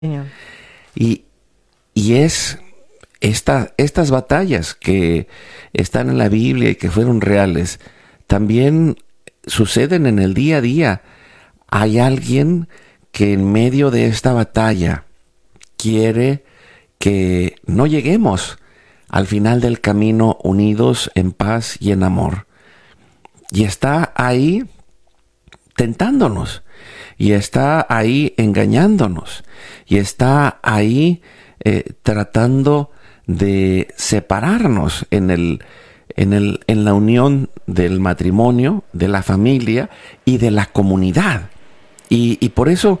Señor. Y, y es estas batallas que están en la Biblia y que fueron reales, también suceden en el día a día. Hay alguien que en medio de esta batalla quiere que no lleguemos al final del camino unidos en paz y en amor. Y está ahí tentándonos, y está ahí engañándonos, y está ahí tratando de separarnos en la unión del matrimonio, de la familia y de la comunidad. Y por eso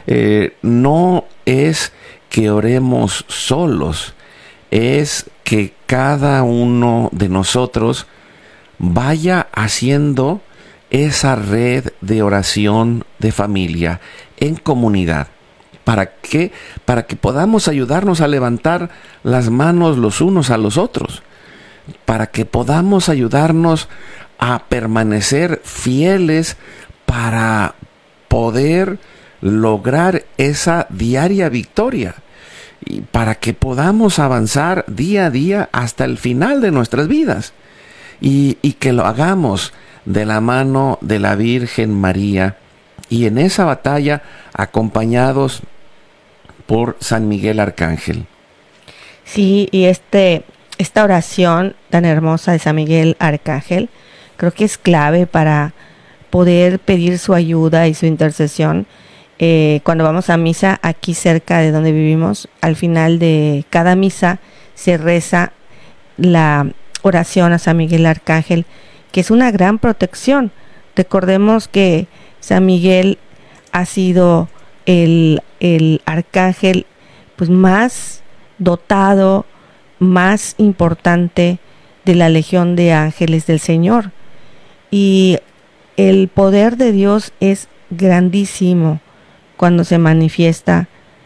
no es que oremos solos, es que cada uno de nosotros vaya haciendo esa red de oración de familia en comunidad. ¿Para qué? Para que podamos ayudarnos a levantar las manos los unos a los otros, para que podamos ayudarnos a permanecer fieles para poder lograr esa diaria victoria, y para que podamos avanzar día a día hasta el final de nuestras vidas, y que lo hagamos de la mano de la Virgen María, y en esa batalla acompañados por San Miguel Arcángel. Sí, y esta oración tan hermosa de San Miguel Arcángel creo que es clave para poder pedir su ayuda y su intercesión. Cuando vamos a misa aquí cerca de donde vivimos, al final de cada misa se reza la oración a San Miguel Arcángel, que es una gran protección. Recordemos que San Miguel ha sido el arcángel pues más dotado, más importante de la legión de ángeles del Señor, y el poder de Dios es grandísimo cuando se manifiesta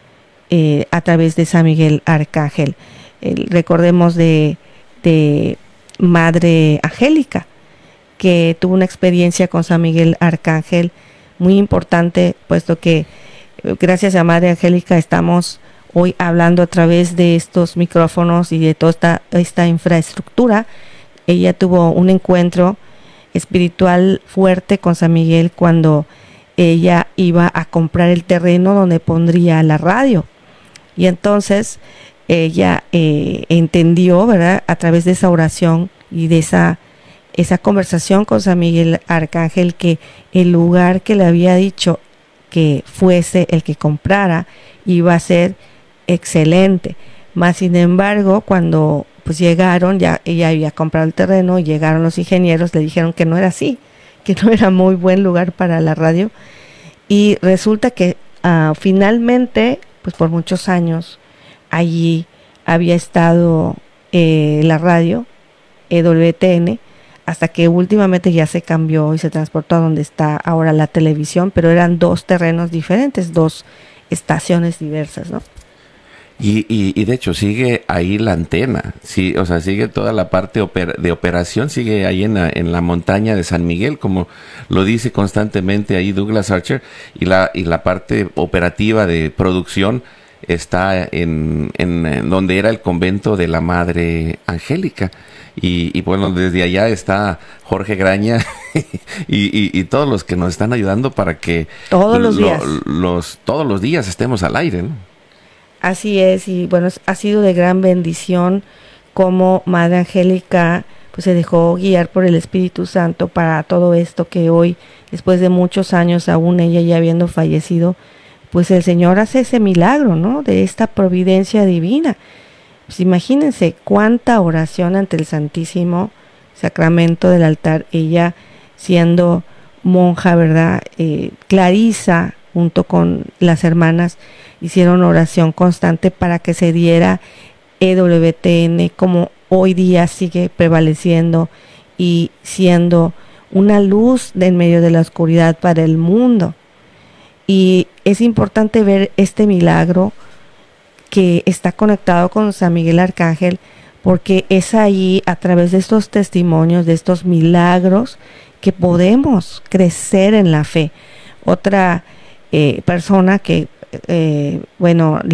a través de San Miguel Arcángel. Recordemos de Madre Angélica, que tuvo una experiencia con San Miguel Arcángel muy importante, puesto que gracias a Madre Angélica estamos hoy hablando a través de estos micrófonos y de toda esta infraestructura. Ella tuvo un encuentro espiritual fuerte con San Miguel cuando ella iba a comprar el terreno donde pondría la radio, y entonces ella entendió, ¿verdad?, a través de esa oración y de esa conversación con San Miguel Arcángel, que el lugar que le había dicho que fuese el que comprara iba a ser excelente. Más sin embargo, cuando pues llegaron, ya ella había comprado el terreno, y llegaron los ingenieros, le dijeron que no era así, que no era muy buen lugar para la radio, y resulta que finalmente, pues por muchos años allí había estado la radio EWTN, hasta que últimamente ya se cambió y se transportó a donde está ahora la televisión, pero eran dos terrenos diferentes, dos estaciones diversas, ¿no? Y de hecho sigue ahí la antena, sí, o sea, sigue toda la parte de operación, sigue ahí en la montaña de San Miguel, como lo dice constantemente ahí Douglas Archer, y la parte operativa de producción está en donde era el convento de la Madre Angélica. Y bueno, desde allá está Jorge Graña y todos los que nos están ayudando para que todos los días todos los días estemos al aire, ¿no? Así es, y bueno, ha sido de gran bendición como Madre Angélica pues se dejó guiar por el Espíritu Santo para todo esto, que hoy, después de muchos años, aún ella ya habiendo fallecido, pues el Señor hace ese milagro, ¿no?, de esta providencia divina. Pues imagínense cuánta oración ante el Santísimo Sacramento del altar, ella siendo monja, ¿verdad? Clarisa, junto con las hermanas, hicieron oración constante para que se diera EWTN, como hoy día sigue prevaleciendo y siendo una luz en medio de la oscuridad para el mundo. Y es importante ver este milagro que está conectado con San Miguel Arcángel, porque es ahí, a través de estos testimonios, de estos milagros, que podemos crecer en la fe. Otra persona que bueno,